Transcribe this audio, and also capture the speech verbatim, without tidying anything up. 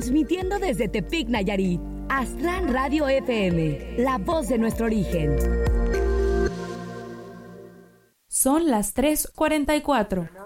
Transmitiendo desde Tepic, Nayarit. Aztlán Radio F M, la voz de nuestro origen. Son las tres cuarenta y cuatro.